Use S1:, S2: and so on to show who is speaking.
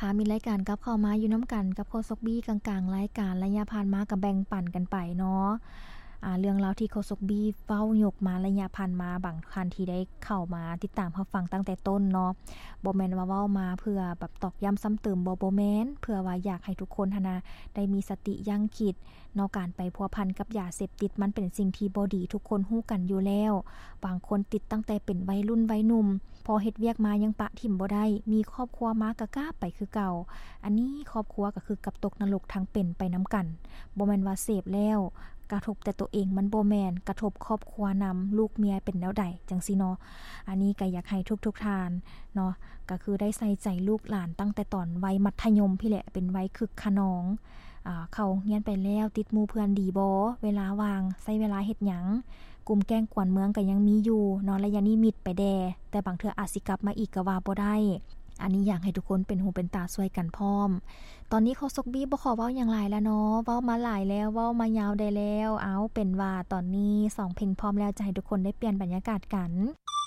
S1: ค่ะมีรายการกับเข้ามาอยู่น้ำกันกับโคซกบี้กลางๆรายการระยะผ่านมาก็แบ่งปันกันไปเนาะเรื่องราวที่โคซกบี้เว้ายกมาระยะผ่านมาบางคันที่ได้เข้ามาติดตามรับฟังตั้งแต่ต้นเนาะบ่แม่นว่าเว้ามาเพื่อแบบตอกย้ำซ้ำเติมบ่แม่นเพื่อว่าอยากให้ทุกคนหันน่ะได้มีสติยั้งคิดเนาะการไปพัวพันกับยาเสพติดมันเป็นสิ่งที่บ่ดีทุกคนฮู้กันอยู่แล้วบางคนติดตั้งแต่เป็นวัยรุ่นวัยหนุ่มพอเฮ็ดเวียกมายังปะถิ่มบ่ได้มีครอบครัวมาก็กล้าไปคือเก่าอันนี้ครอบครัวก็คือกับตกนรกทั้งเป็นไปนำกันบ่แม่นว่าเสพแล้วกระทบแต่ตัวเองมันบ่แม่นกระทบครอบครัวนำลูกเมียเป็นแนวใดจังซี่เนาะอันนี้ก็อยากให้ทุกๆท่านเนาะก็คือได้ใส่ใจลูกหลานตั้งแต่ตอนวัยมัธยมพี่แหละเป็นวัยคึกคะนองเข้าเรียนไปแล้วติดหมู่เพื่อนดีบ่เวลาว่างใช้เวลาเฮ็ดหยังกลุ่มแกล้งกวนเมืองก็ยังมีอยู่เนาะและอย่านิมิตไปแดแต่บางเทื่ออาจสิกลับมาอีกก็ว่าบ่ได้อันนี้อยากให้ทุกคนเป็นหูเป็นตาช่วยกันพร้อมตอนนี้โคซกบี้บ่ขอเว้าหยังหลายแล้วเนาะเว้ามาหลายแล้วเว้ามายาวได้แล้วเอาเป็นว่าตอนนี้2เพลงพร้อมแล้วจะให้ทุกคนได้เปลี่ยนบรรยากาศกัน